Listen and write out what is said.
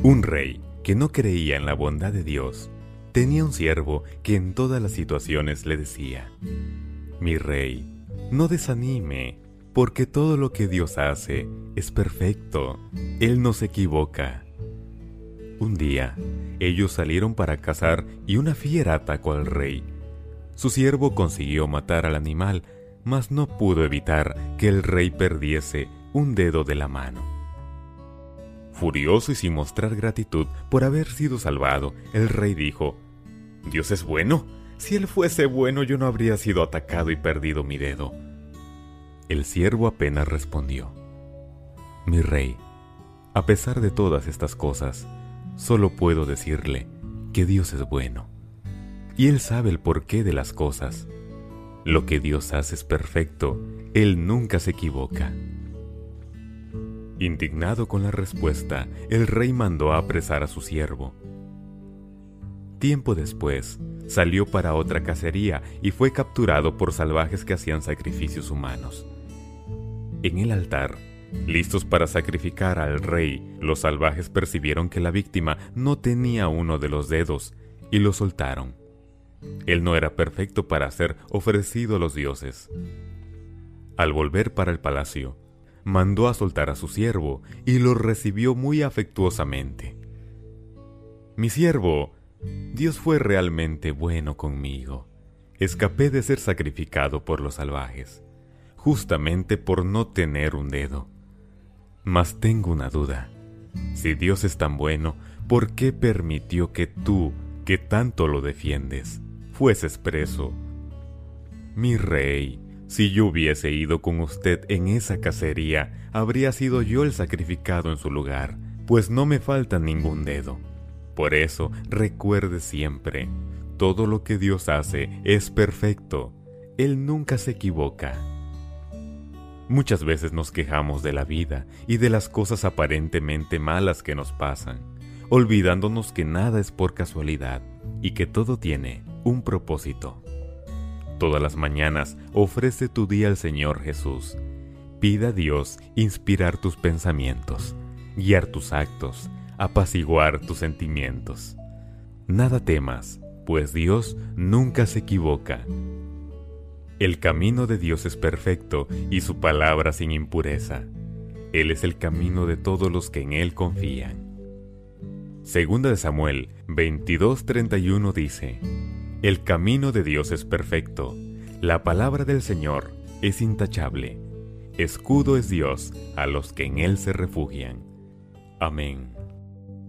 Un rey que no creía en la bondad de Dios tenía un siervo que en todas las situaciones le decía: mi rey, no desanime, porque todo lo que Dios hace es perfecto. Él no se equivoca. Un día, ellos salieron para cazar y una fiera atacó al rey. Su siervo consiguió matar al animal, mas no pudo evitar que el rey perdiese un dedo de la mano. Furioso y sin mostrar gratitud por haber sido salvado, el rey dijo: «Dios es bueno. Si él fuese bueno, yo no habría sido atacado y perdido mi dedo». El siervo apenas respondió: «Mi rey, a pesar de todas estas cosas, solo puedo decirle que Dios es bueno, y Él sabe el porqué de las cosas. Lo que Dios hace es perfecto, Él nunca se equivoca». Indignado con la respuesta, el rey mandó a apresar a su siervo. Tiempo después, salió para otra cacería y fue capturado por salvajes que hacían sacrificios humanos. En el altar, listos para sacrificar al rey, los salvajes percibieron que la víctima no tenía uno de los dedos y lo soltaron. Él no era perfecto para ser ofrecido a los dioses. Al volver para el palacio, mandó a soltar a su siervo y lo recibió muy afectuosamente. «Mi siervo, Dios fue realmente bueno conmigo. Escapé de ser sacrificado por los salvajes, justamente por no tener un dedo. Mas tengo una duda. Si Dios es tan bueno, ¿por qué permitió que tú, que tanto lo defiendes, fueses preso? Mi rey, si yo hubiese ido con usted en esa cacería, habría sido yo el sacrificado en su lugar, pues no me falta ningún dedo. Por eso, recuerde siempre, todo lo que Dios hace es perfecto. Él nunca se equivoca». Muchas veces nos quejamos de la vida y de las cosas aparentemente malas que nos pasan, olvidándonos que nada es por casualidad y que todo tiene un propósito. Todas las mañanas ofrece tu día al Señor Jesús. Pida a Dios inspirar tus pensamientos, guiar tus actos, apaciguar tus sentimientos. Nada temas, pues Dios nunca se equivoca. El camino de Dios es perfecto y su palabra sin impureza. Él es el camino de todos los que en Él confían. Segunda de Samuel 22:31 dice: «El camino de Dios es perfecto, la palabra del Señor es intachable. Escudo es Dios a los que en Él se refugian». Amén.